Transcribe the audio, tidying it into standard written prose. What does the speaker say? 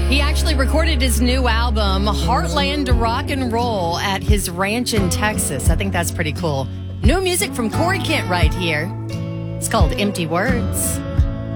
He actually recorded his new album, Heartland Rock and Roll, at his ranch in Texas. I think that's pretty cool. New music from Corey Kent right here. It's called Empty Words.